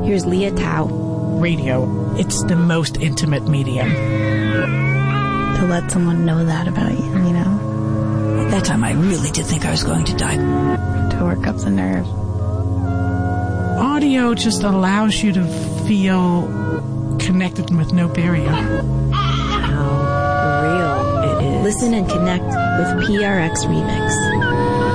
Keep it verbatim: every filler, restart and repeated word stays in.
Here's Leah Tao. Radio, it's the most intimate medium. To let someone know that about you, you know? At that time, I really did think I was going to die. To work up the nerves. Audio just allows you to feel connected with no barrier. How real it is. Listen and connect with P R X Remix.